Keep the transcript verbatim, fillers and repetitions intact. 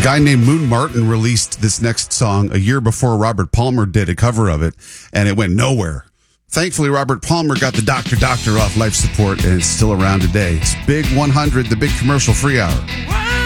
guy named Moon Martin released this next song a year before Robert Palmer did a cover of it, and it went nowhere. Thankfully, Robert Palmer got the Doctor Doctor off life support, and it's still around today. It's Big one hundred, the Big Commercial Free Hour.